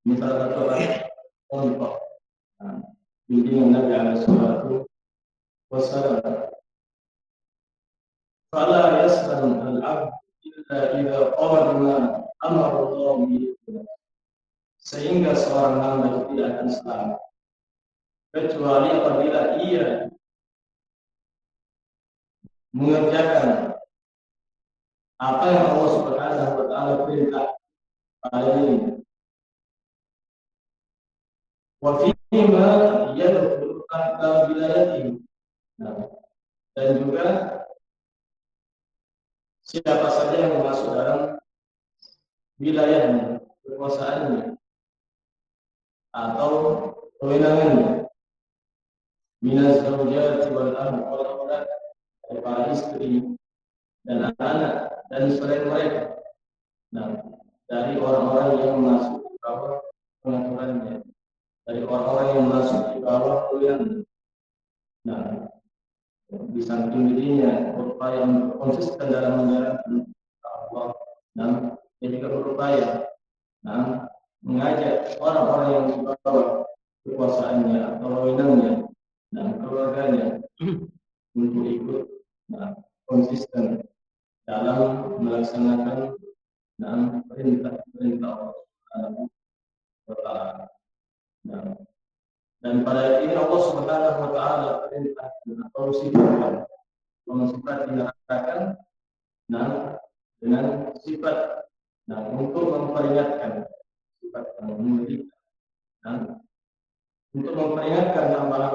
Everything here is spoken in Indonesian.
Ini salah satu ayat contoh bimbingan Nabi alaihi salatu wassalam. Fala yas'al al-'abd illa idza qala ma amara Allah bihi. Sehingga seorang hamba itu tidak akan selamat kecuali apabila ia mengerjakan apa yang Allah Subhanahu wa taala perintah padanya. Wa fima yadkhulu tahta wilayatihi. Nah, dan juga siapa saja yang masuk dalam wilayahnya, kekuasaannya atau kewenangannya, minaz zawjati wal aulad, para istri dan anak-anak dan selain mereka. Nah, dari orang-orang yang masuk di bawah pengaturannya, dari orang-orang yang masuk di bawah kewenangan. Nah, di samping dirinya berupaya untuk konsisten dalam menjalankan Allah, dan dia juga berupaya mengajak orang-orang yang di bawah kekuasaannya atau wewenangnya dan keluarganya untuk ikut konsisten dalam melaksanakan perintah-perintah Allah Subhanahu wa taala. Dan pada ayat ini Allah Subhanahu wa taala perintah atau sifat mensifati dengan sifat untuk memperingatkan, sifat yang memiliki untuk memperingatkan hamba